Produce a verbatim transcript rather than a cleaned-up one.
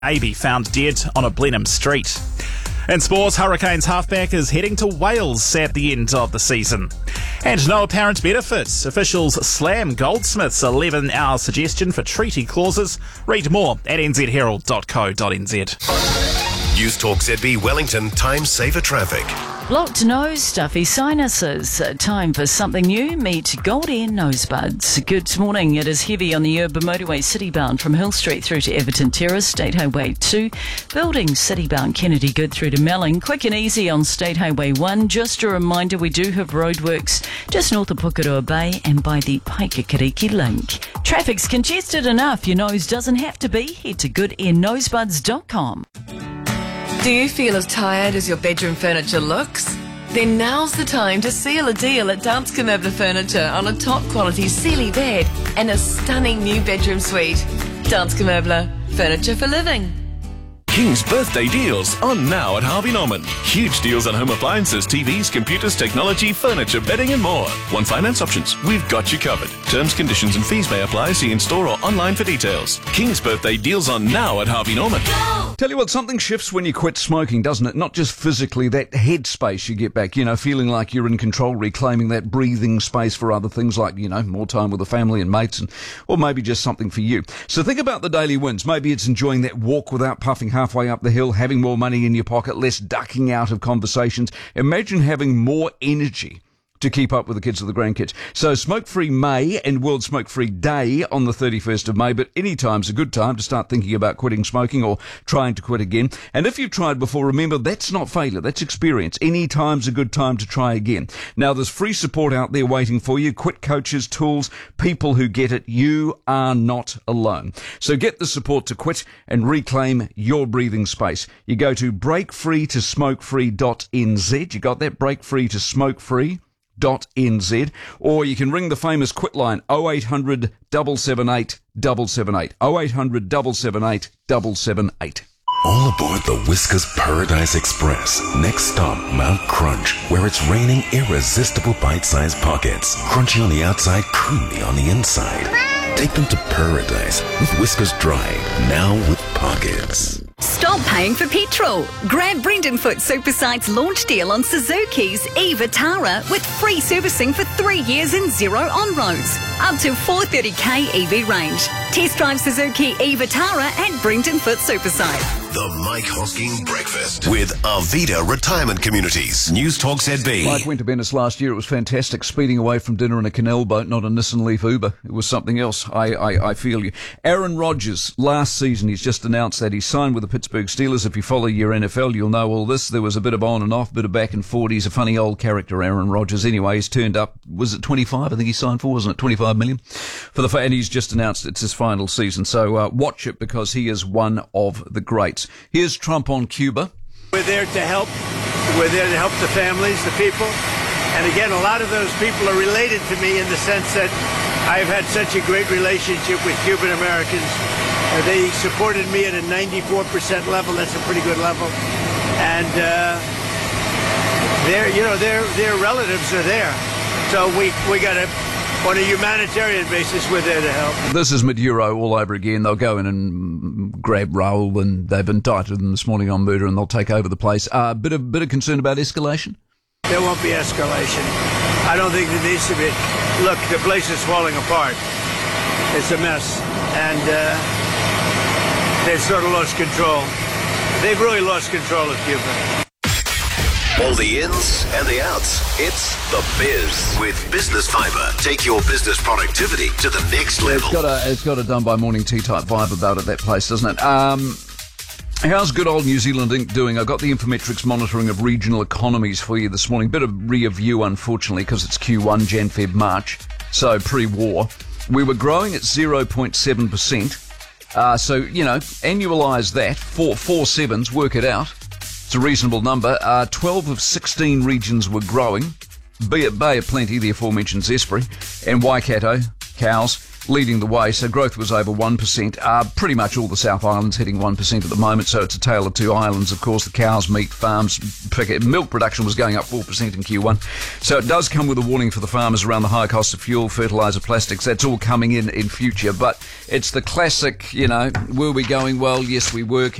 Baby found dead on a Blenheim street. In sports, Hurricanes halfback is heading to Wales at the end of the season. And no apparent benefits. Officials slam Goldsmith's eleven-hour suggestion for treaty clauses. Read more at n z herald dot co dot n z. News Talk Z B Wellington Time Saver Traffic. Blocked nose, stuffy sinuses. Uh, time for something new. Meet Gold Air Nose Buds. Good morning. It is heavy on the urban motorway citybound from Hill Street through to Everton Terrace, State Highway two. Building citybound Kennedy Good through to Melling. Quick and easy on State Highway one. Just a reminder, we do have roadworks just north of Pukeroa Bay and by the Paikakiriki Link. Traffic's congested enough. Your nose doesn't have to be. Head to good air nose buds dot com. Do you feel as tired as your bedroom furniture looks? Then now's the time to seal a deal at Danske Möbler Furniture on a top quality Sealy bed and a stunning new bedroom suite. Danske Möbler, furniture for living. King's birthday deals on now at Harvey Norman. Huge deals on home appliances, T Vs, computers, technology, furniture, bedding and more. One finance options. We've got you covered. Terms, conditions and fees may apply. See in store or online for details. King's birthday deals on now at Harvey Norman. Tell you what, something shifts when you quit smoking, doesn't it? Not just physically, that headspace you get back, you know, feeling like you're in control, reclaiming that breathing space for other things like, you know, more time with the family and mates, and or maybe just something for you. So think about the daily wins. Maybe it's enjoying that walk without puffing halfway up the hill, having more money in your pocket, less ducking out of conversations. Imagine having more energy to keep up with the kids or the grandkids. So Smoke-Free May and World Smoke-Free Day on the thirty-first of May, but any time's a good time to start thinking about quitting smoking or trying to quit again. And if you've tried before, remember, that's not failure, that's experience. Any time's a good time to try again. Now, there's free support out there waiting for you, quit coaches, tools, people who get it. You are not alone. So get the support to quit and reclaim your breathing space. You go to break free to smoke free dot n z. You got that? break free to smoke free dot n z, or you can ring the famous quit line oh eight hundred, seven seven eight, seven seven eight, oh eight hundred, seven seven eight, seven seven eight. All aboard the Whiskers Paradise Express. Next stop, Mount Crunch, where it's raining irresistible bite-sized pockets. Crunchy on the outside, creamy on the inside. Take them to paradise with Whiskers Dry, now with pockets. Stop paying for petrol. Grab Brendan Foot Supersite's launch deal on Suzuki's e-Vitara with free servicing for three years and zero on-roads. Up to four hundred thirty k E V range. Test drive Suzuki e-Vitara at Brendan Foot Supersite. The Mike Hosking Breakfast with Arvida Retirement Communities. News Talk Z B. Mike went to Venice last year. It was fantastic. Speeding away from dinner in a canal boat, not a Nissan Leaf Uber. It was something else. I, I, I feel you. Aaron Rodgers, last season, he's just announced that he signed with the Pittsburgh Steelers. If you follow your N F L, you'll know all this. There was a bit of on and off, bit of back and forth. He's a funny old character, Aaron Rodgers. Anyway, he's turned up. Was it twenty-five? I think he signed for, wasn't it? twenty-five million for the, and he's just announced it's his final season. So uh, watch it because he is one of the greats. Here's Trump on Cuba. We're there to help. We're there to help the families, the people. And again, a lot of those people are related to me in the sense that I've had such a great relationship with Cuban Americans. Uh, they supported me at a ninety-four percent level. That's a pretty good level. And uh, their, you know, their their relatives are there. So we we got to, on a humanitarian basis, we're there to help. This is Maduro all over again. They'll go in and grab Raul, and they've indicted them this morning on murder, and they'll take over the place. A uh, bit of bit of concern about escalation. There won't be escalation. I don't think there needs to be. Look, the place is falling apart. It's a mess, and uh, they've sort of lost control. They've really lost control of Cuba. All the ins and the outs. It's The Biz with Business Fibre. Take your business productivity to the next level. It's got a, it's got a done by morning tea type vibe about it, that place, doesn't it? Um, how's good old New Zealand Incorporated doing? I've got the Infometrics monitoring of regional economies for you this morning. Bit of rear view, unfortunately, because it's Q one, Jan, Feb, March, so pre-war. We were growing at zero point seven percent. Uh, so, you know, annualise that, four, four sevens, work it out. It's a reasonable number. Uh, twelve of sixteen regions were growing. Bay, Bay of Plenty, the aforementioned Zespri, and Waikato, cows, leading the way. So growth was over one percent. Uh, pretty much all the South Island's hitting one percent at the moment, so it's a tale of two islands. Of course, the cows, meat, farms, milk production was going up four percent in Q one. So it does come with a warning for the farmers around the high cost of fuel, fertiliser, plastics. That's all coming in in future. But it's the classic, you know, were we going well? Yes, we were.